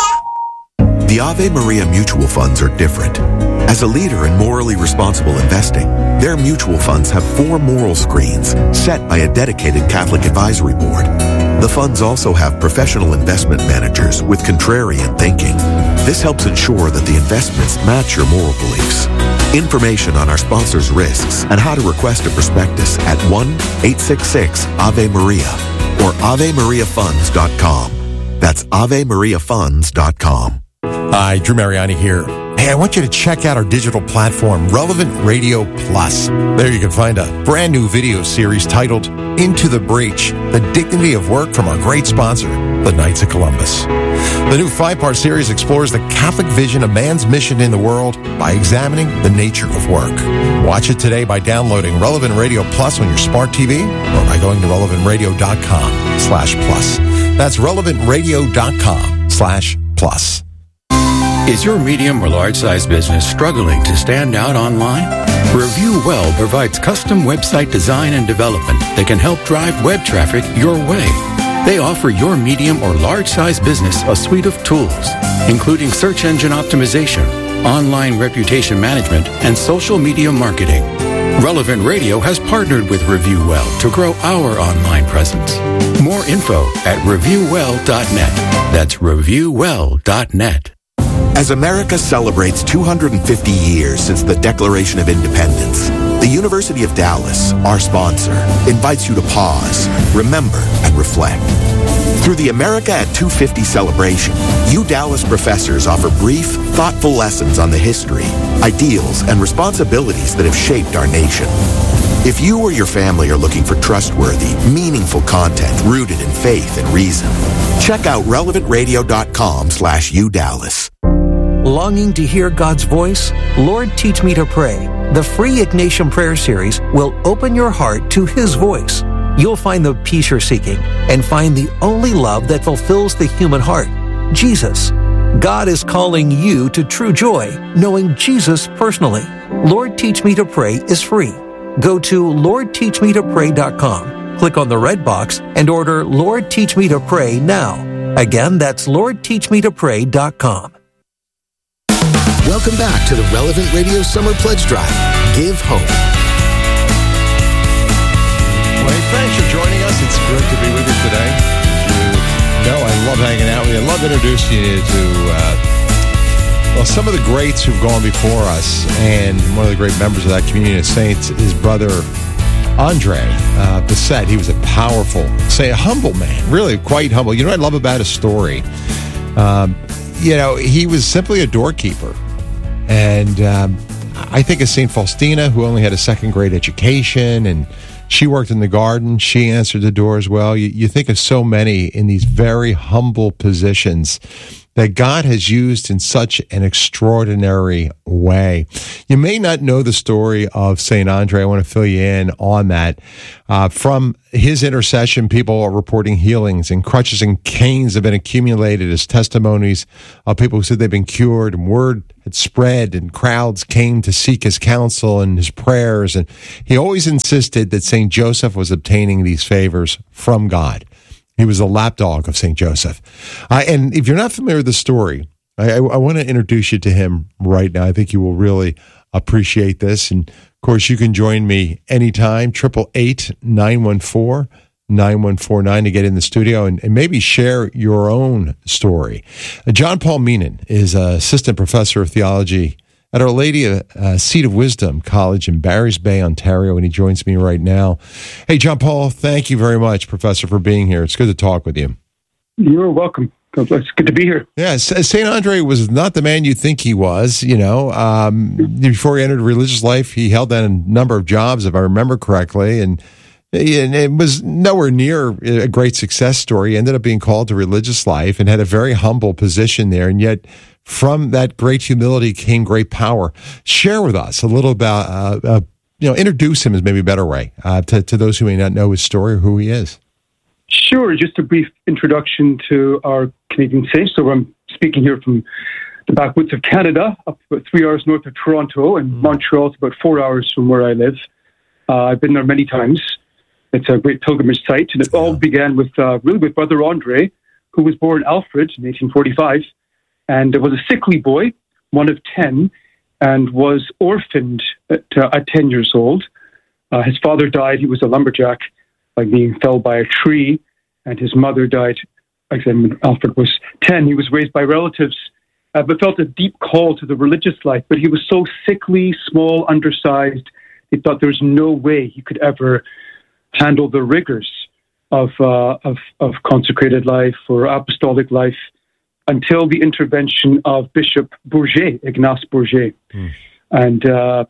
Speaker 8: The Ave Maria mutual funds are different. As a leader in morally responsible investing, their mutual funds have four moral screens set by a dedicated Catholic advisory board. The funds also have professional investment managers with contrarian thinking. This helps ensure that the investments match your moral beliefs. Information on our sponsors' risks and how to request a prospectus at one eight six six Ave Maria or ave maria funds dot com. That's ave maria funds dot com.
Speaker 23: Hi, Drew Mariani here. Hey, I want you to check out our digital platform, Relevant Radio Plus. There you can find a brand new video series titled Into the Breach, the Dignity of Work from our great sponsor, the Knights of Columbus. The new five-part series explores the Catholic vision of man's mission in the world by examining the nature of work. Watch it today by downloading Relevant Radio Plus on your smart T V or by going to relevant radio dot com slash plus. That's relevant radio dot com slash plus.
Speaker 9: Is your medium or large size business struggling to stand out online? Review Well provides custom website design and development that can help drive web traffic your way. They offer your medium or large size business a suite of tools, including search engine optimization, online reputation management, and social media marketing. Relevant Radio has partnered with Review Well to grow our online presence. More info at review well dot net. That's review well dot net.
Speaker 8: As America celebrates two hundred fifty years since the Declaration of Independence, the University of Dallas, our sponsor, invites you to pause, remember, and reflect. Through the America at two fifty celebration, U Dallas professors offer brief, thoughtful lessons on the history, ideals, and responsibilities that have shaped our nation. If you or your family are looking for trustworthy, meaningful content rooted in faith and reason, check out relevant radio dot com slash U Dallas.
Speaker 24: Longing to hear God's voice? Lord, Teach Me to Pray. The free Ignatian Prayer Series will open your heart to His voice. You'll find the peace you're seeking and find the only love that fulfills the human heart, Jesus. God is calling you to true joy, knowing Jesus personally. Lord, Teach Me to Pray is free. Go to lord teach me to pray dot com, click on the red box, and order Lord, Teach Me to Pray now. Again, that's lord teach me to pray dot com.
Speaker 22: Welcome back to the Relevant Radio Summer Pledge Drive. Give hope.
Speaker 23: Well, hey, thanks for joining us. It's great to be with you today. You know, I love hanging out with you. I love introducing you to uh, well, some of the greats who've gone before us. And one of the great members of that community of saints is Brother Andre uh, Bessette. He was a powerful, say, a humble man, really quite humble. You know what I love about his story? Um, you know, he was simply a doorkeeper. And um, I think of Saint Faustina, who only had a second grade education, and she worked in the garden. She answered the door as well. You, you think of so many in these very humble positions that God has used in such an extraordinary way. You may not know the story of Saint Andre. I want to fill you in on that. Uh, from his intercession, people are reporting healings, and crutches and canes have been accumulated as testimonies of people who said they've been cured, and word had spread, and crowds came to seek his counsel and his prayers. And he always insisted that Saint Joseph was obtaining these favors from God. He was a lapdog of Saint Joseph. Uh, and if you're not familiar with the story, I, I, I want to introduce you to him right now. I think you will really appreciate this. And, of course, you can join me anytime, eight eight eight, nine one four, nine one four nine to get in the studio and, and maybe share your own story. Uh, John Paul Meenan is uh, assistant professor of theology at Our Lady uh, Seat of Wisdom College in Barry's Bay, Ontario, and he joins me right now. Hey, John Paul, thank you very much, Professor, for being here. It's good to talk with you.
Speaker 2: You're welcome. It's good to be here.
Speaker 23: Yeah, Saint Andre was not the man you think he was. You know, um, before he entered religious life, he held down a number of jobs, if I remember correctly, and and it was nowhere near a great success story. He ended up being called to religious life and had a very humble position there, and yet from that great humility came great power. Share with us a little about, uh, uh, you know, introduce him is maybe a better way uh, to, to those who may not know his story or who he is.
Speaker 2: Sure. Just a brief introduction to our Canadian saint. So I'm speaking here from the backwoods of Canada, up about three hours north of Toronto, and Montreal is about four hours from where I live. Uh, I've been there many times. It's a great pilgrimage site, and it all began with uh, really with Brother Andre, who was born Alfred in eighteen forty-five. And was a sickly boy, one of ten, and was orphaned at, uh, at ten years old. Uh, his father died. He was a lumberjack by being felled by a tree, and his mother died. Again, when Alfred was ten, he was raised by relatives, uh, but felt a deep call to the religious life. But he was so sickly, small, undersized, he thought there was no way he could ever handle the rigors of, uh, of, of consecrated life or apostolic life, until the intervention of Bishop Bourget, Ignace Bourget. Mm. And uh,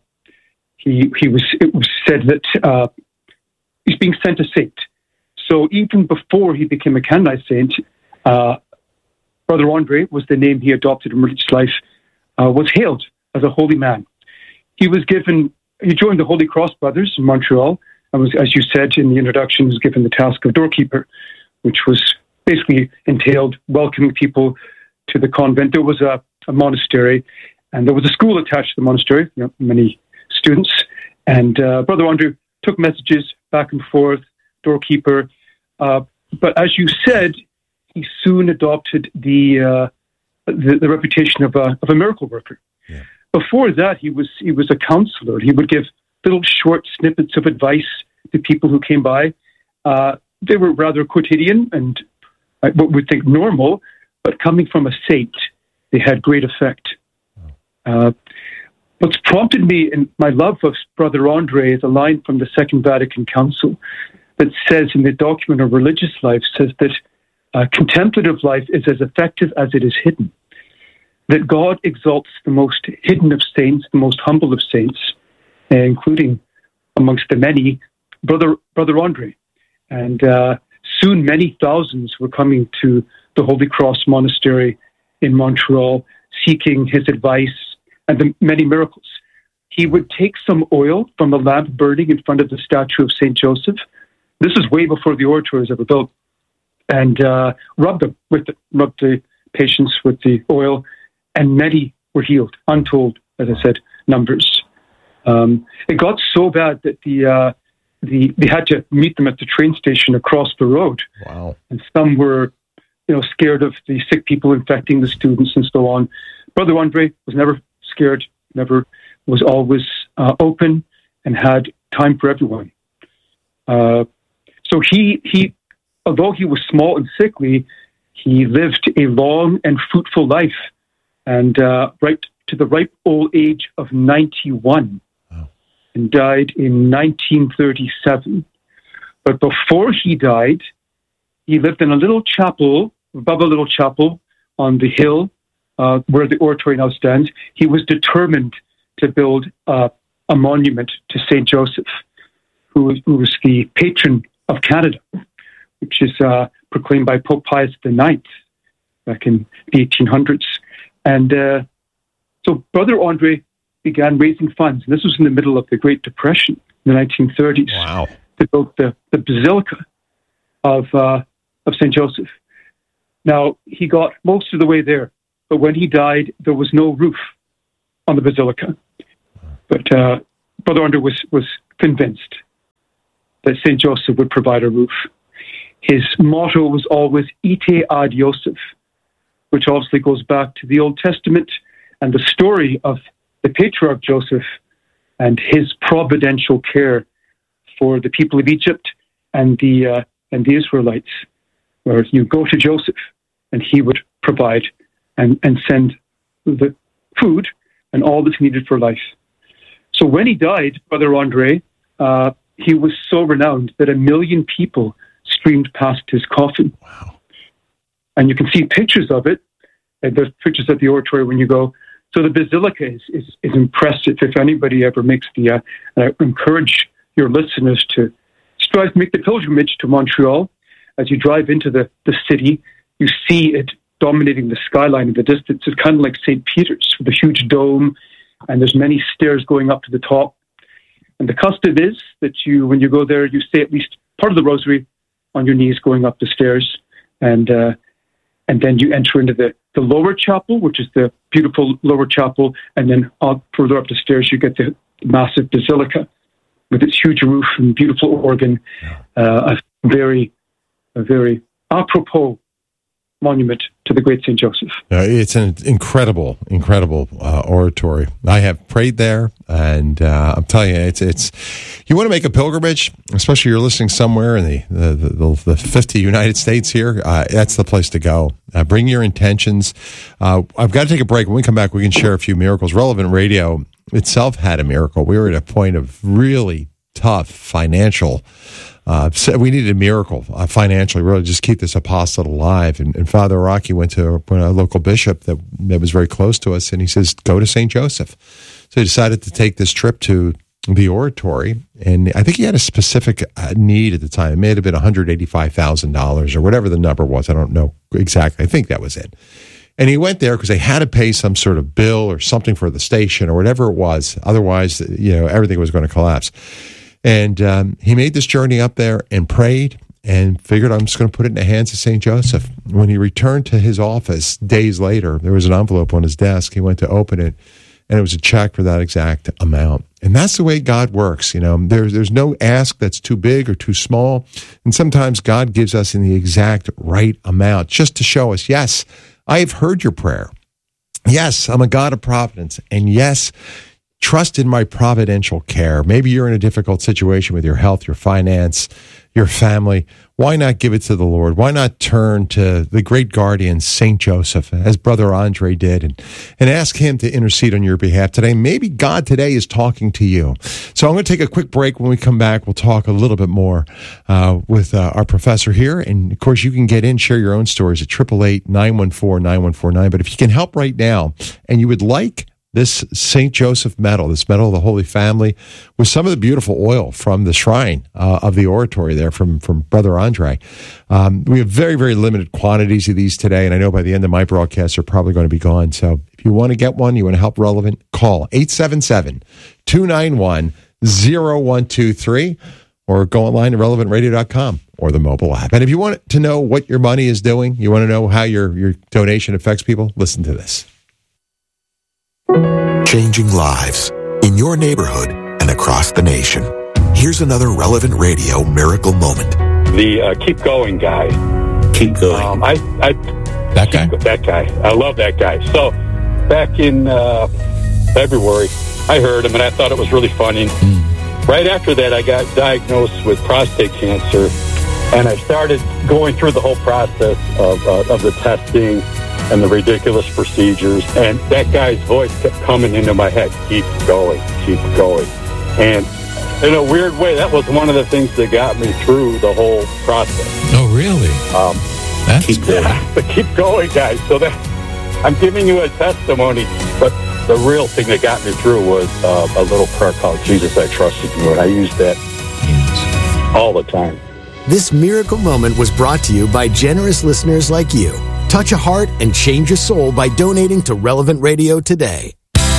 Speaker 2: he he was it was said that uh, he's being sent a saint. So even before he became a canonized saint, uh, Brother Andre was the name he adopted in religious life, uh, was hailed as a holy man. He was given, he joined the Holy Cross Brothers in Montreal, and was, as you said in the introduction, was given the task of doorkeeper, which was basically entailed welcoming people to the convent. There was a, a monastery, and there was a school attached to the monastery, you know, many students. And uh, Brother Andre took messages back and forth, doorkeeper. Uh, but as you said, he soon adopted the uh, the, the reputation of a of a miracle worker. Yeah. Before that, he was he was a counselor. He would give little short snippets of advice to people who came by. Uh, they were rather quotidian and what we think normal, but coming from a saint, they had great effect. Uh, what's prompted me in my love of Brother Andre is a line from the Second Vatican Council that says in the document of religious life, says that uh, contemplative life is as effective as it is hidden. That God exalts the most hidden of saints, the most humble of saints, uh, including amongst the many, Brother Brother Andre. And uh, soon many thousands were coming to the Holy Cross Monastery in Montreal, seeking his advice and the many miracles. He would take some oil from the lamp burning in front of the statue of Saint Joseph. This is way before the oratory was ever built. And uh, rub them with it, rub the patients with the oil, and many were healed, untold, as I said, numbers. Um, it got so bad that the uh, the they had to meet them at the train station across the road.
Speaker 23: Wow!
Speaker 2: And some were, you know, scared of the sick people infecting the students and so on. Brother Andre was never scared, never was always uh, open and had time for everyone. Uh, so he he, although he was small and sickly, he lived a long and fruitful life, and uh, right to the ripe old age of ninety-one. And died in nineteen thirty-seven. But before he died, he lived in a little chapel, above a little chapel on the hill uh, where the oratory now stands, he was determined to build uh, a monument to Saint Joseph, who, who was the patron of Canada, which is uh, proclaimed by Pope Pius the Ninth back in the eighteen hundreds. And uh, so Brother Andre began raising funds. And this was in the middle of the Great Depression in the nineteen thirties.
Speaker 23: Wow.
Speaker 2: To build the, the Basilica of, uh, of Saint Joseph. Now, he got most of the way there, but when he died, there was no roof on the Basilica. But uh, Brother Andre was, was convinced that Saint Joseph would provide a roof. His motto was always Ite ad Joseph, which obviously goes back to the Old Testament and the story of the patriarch Joseph and his providential care for the people of Egypt and the uh, and the Israelites, where you go to Joseph and he would provide and, and send the food and all that's needed for life. So when he died, Brother Andre, uh, he was so renowned that a million people streamed past his coffin.
Speaker 23: Wow. And
Speaker 2: you can see pictures of it. And there's pictures at the oratory when you go. So the Basilica is, is, is impressive. If anybody ever makes the, uh, I encourage your listeners to strive to make the pilgrimage to Montreal. As you drive into the, the city, you see it dominating the skyline in the distance. It's kind of like Saint Peter's with a huge dome, and there's many stairs going up to the top. And the custom is that you, when you go there, you say at least part of the rosary on your knees going up the stairs, and uh, and then you enter into the, the lower chapel, which is the beautiful lower chapel, and then up, further up the stairs you get the massive basilica with its huge roof and beautiful organ, uh, a very, a very apropos monument to the great Saint Joseph.
Speaker 23: Uh, it's an incredible, incredible uh, oratory. I have prayed there, and uh, I'm telling you, it's it's. You want to make a pilgrimage, especially you're listening somewhere in the the, the, the fifty United States here. Uh, that's the place to go. Uh, bring your intentions. Uh, I've got to take a break. When we come back, we can share a few miracles. Relevant Radio itself had a miracle. We were at a point of really tough financial. Uh, so we needed a miracle uh, financially, really, just keep this apostolate alive. And, and Father Rocky went to a, a local bishop that, that was very close to us, and he says, go to Saint Joseph. So he decided to take this trip to the oratory, and I think he had a specific uh, need at the time. It may have been one hundred eighty-five thousand dollars or whatever the number was. I don't know exactly. I think that was it. And he went there because they had to pay some sort of bill or something for the station or whatever it was. Otherwise, you know, everything was going to collapse. And um, he made this journey up there and prayed and figured, I'm just going to put it in the hands of Saint Joseph. When he returned to his office days later, there was an envelope on his desk. He went to open it, and it was a check for that exact amount. And that's the way God works. You know, there's there's no ask that's too big or too small. And sometimes God gives us in the exact right amount just to show us, yes, I have heard your prayer. Yes, I'm a God of providence. And yes, trust in my providential care. Maybe you're in a difficult situation with your health, your finance, your family. Why not give it to the Lord? Why not turn to the great guardian, Saint Joseph, as Brother Andre did, and, and ask him to intercede on your behalf today? Maybe God today is talking to you. So I'm going to take a quick break. When we come back, we'll talk a little bit more uh, with uh, our professor here. And, of course, you can get in, share your own stories at eight eight eight, nine one four, nine one four nine. But if you can help right now and you would like this Saint Joseph medal, this medal of the Holy Family, with some of the beautiful oil from the shrine uh, of the oratory there from, from Brother Andre. Um, we have very, very limited quantities of these today, and I know by the end of my broadcast they're probably going to be gone. So if you want to get one, you want to help Relevant, call eight seven seven, two nine one, zero one two three or go online to relevant radio dot com or the mobile app. And if you want to know what your money is doing, you want to know how your, your donation affects people, listen to this.
Speaker 8: Changing lives in your neighborhood and across the nation. Here's another Relevant Radio miracle moment.
Speaker 10: The uh, keep going guy.
Speaker 8: Keep going.
Speaker 10: Um, I, I,
Speaker 23: that guy.
Speaker 10: That guy. I love that guy. So back in uh, February, I heard him and I thought it was really funny. Mm. Right after that, I got diagnosed with prostate cancer, and I started going through the whole process of uh, of the testing and the ridiculous procedures, and that guy's voice kept coming into my head, keep going, keep going. And in a weird way, that was one of the things that got me through the whole process.
Speaker 23: Oh, really?
Speaker 10: Um,
Speaker 23: That's
Speaker 10: keep going. Yeah, the keep going, guys. So that I'm giving you a testimony, but the real thing that got me through was uh, a little prayer called Jesus, I Trust in You, and I use that yes. all the time.
Speaker 22: This miracle moment was brought to you by generous listeners like you. Touch a heart and change your soul by donating to Relevant Radio today.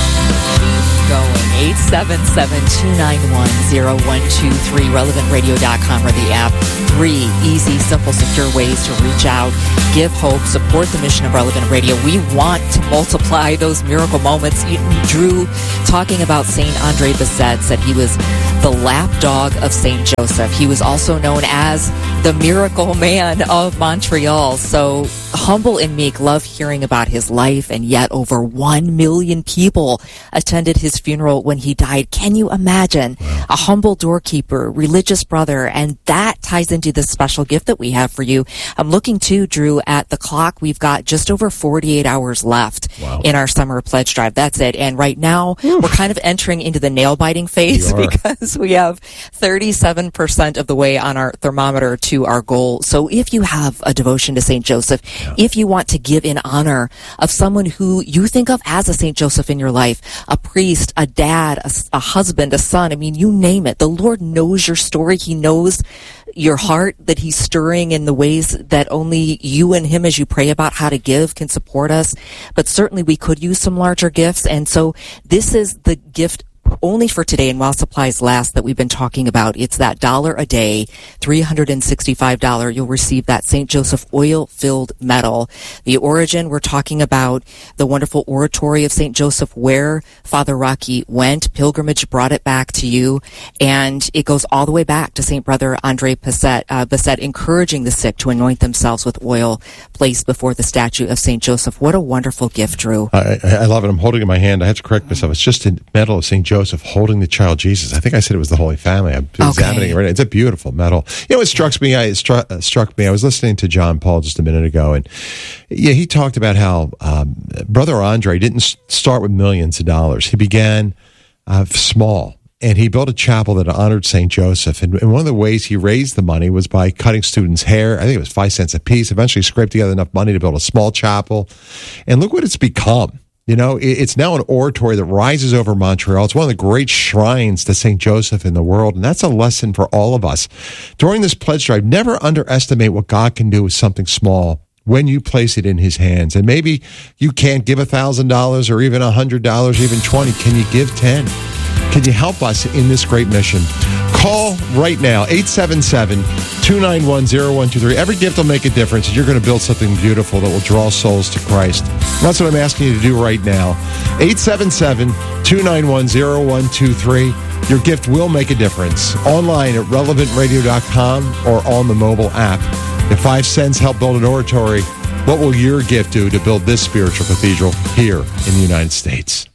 Speaker 5: Going eight seven seven, two nine one, zero one two three, relevant radio dot com or the app. Three easy, simple, secure ways to reach out, give hope, support the mission of Relevant Radio. We want to multiply those miracle moments. Drew, talking about Saint Andre Bessette, said he was the lapdog of Saint Joseph. He was also known as the miracle man of Montreal. So humble and meek, love hearing about his life, and yet over one million people attended his funeral when he died. Can you imagine? Wow. A humble doorkeeper, religious brother, and that ties into this special gift that we have for you. I'm looking too, Drew, at the clock. We've got just over forty-eight hours left wow. in our summer pledge drive. That's it. And right now, Oof. we're kind of entering into the nail-biting phase because we have thirty-seven percent of the way on our thermometer to our goal. So if you have a devotion to Saint Joseph, yeah. if you want to give in honor of someone who you think of as a Saint Joseph in your life, a priest, a dad, a, a husband, a son, I mean, you name it. The Lord knows your story. He knows your heart, that he's stirring in the ways that only you and him, as you pray about how to give, can support us. But certainly we could use some larger gifts. And so this is the gift only for today and while supplies last that we've been talking about. It's that dollar a day, three hundred sixty-five dollars. You'll receive that Saint Joseph oil-filled medal. The origin, we're talking about the wonderful oratory of Saint Joseph where Father Rocky went. Pilgrimage brought it back to you, and it goes all the way back to Saint Brother Andre Bessette, uh, Bessette encouraging the sick to anoint themselves with oil placed before the statue of Saint Joseph. What a wonderful gift, Drew.
Speaker 23: I, I love it. I'm holding it in my hand. I have to correct myself. It's just a medal of Saint Joseph holding the child Jesus. I think I said it was the Holy Family. I'm okay. examining it right now. It's a beautiful medal. You know, it struck me. I it struck, uh, struck me. I was listening to John Paul just a minute ago, and yeah, he talked about how um, Brother Andre didn't start with millions of dollars. He began uh, small, and he built a chapel that honored Saint Joseph. And, and one of the ways he raised the money was by cutting students' hair. I think it was five cents a piece. Eventually, scraped together enough money to build a small chapel, and look what it's become. You know, it's now an oratory that rises over Montreal. It's one of the great shrines to Saint Joseph in the world, and that's a lesson for all of us. During this pledge drive, never underestimate what God can do with something small when you place it in his hands. And maybe you can't give one thousand dollars or even one hundred dollars, even twenty dollars. Can you give ten dollars? Can you help us in this great mission? Call right now, eight seven seven, two nine one, zero one two three. Every gift will make a difference, and you're going to build something beautiful that will draw souls to Christ. That's what I'm asking you to do right now. eight seven seven, two nine one, zero one two three. Your gift will make a difference. Online at relevant radio dot com or on the mobile app. If five cents help build an oratory, what will your gift do to build this spiritual cathedral here in the United States?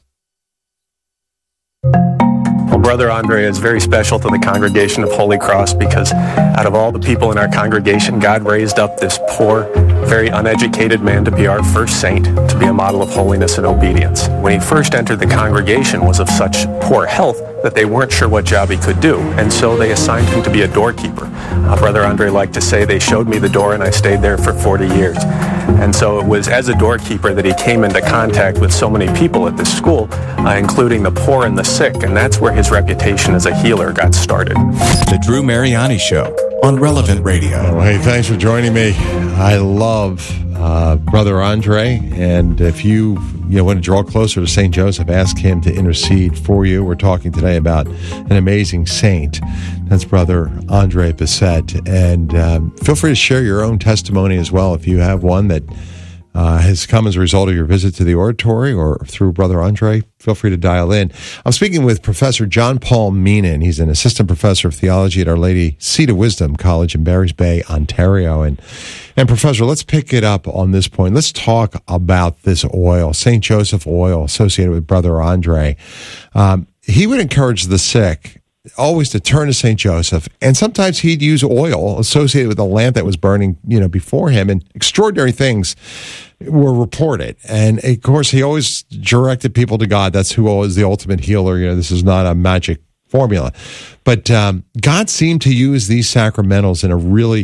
Speaker 3: Well, Brother Andre is very special to the congregation of Holy Cross because out of all the people in our congregation, God raised up this poor, very uneducated man to be our first saint, to be a model of holiness and obedience. When he first entered the congregation was of such poor health that they weren't sure what job he could do, and so they assigned him to be a doorkeeper. Uh, Brother Andre liked to say, they showed me the door and I stayed there for forty years. And so it was as a doorkeeper that he came into contact with so many people at this school, uh, including the poor and the sick, and that's where his reputation as a healer got started.
Speaker 21: The Drew Mariani Show on Relevant Radio.
Speaker 23: Oh, hey, thanks for joining me. I love uh, Brother Andre, and if you you know want to draw closer to Saint Joseph, ask him to intercede for you. We're talking today about an amazing saint. That's Brother Andre Bessette, and um, feel free to share your own testimony as well if you have one that uh, has come as a result of your visit to the oratory or through Brother Andre. Feel free to dial in. I'm speaking with Professor John Paul Meenan. He's an assistant professor of theology at Our Lady Seat of Wisdom College in Barry's Bay, Ontario. And, and Professor, let's pick it up on this point. Let's talk about this oil, Saint Joseph oil associated with Brother Andre. Um, he would encourage the sick always to turn to Saint Joseph, and sometimes he'd use oil associated with the lamp that was burning, you know, before him, and extraordinary things were reported. And of course, he always directed people to God. That's who is the ultimate healer. You know, this is not a magic formula, but um, God seemed to use these sacramentals in a really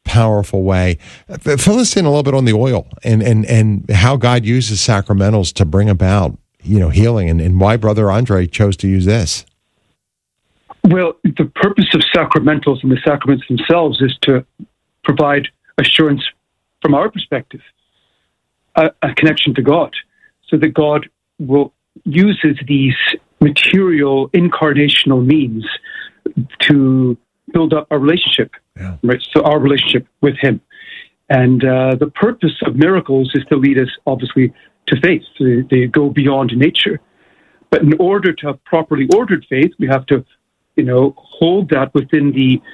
Speaker 23: powerful way. Fill us in a little bit on the oil and, and, and how God uses sacramentals to bring about, you know, healing, and, and why Brother Andre chose to use this.
Speaker 2: Well, the purpose of sacramentals and the sacraments themselves is to provide assurance from our perspective, a, a connection to God, so that God will uses these material incarnational means to build up our relationship, yeah. right? So our relationship with Him. And uh, the purpose of miracles is to lead us, obviously, to faith. They, they go beyond nature. But in order to have properly ordered faith, we have to, you know, hold that within the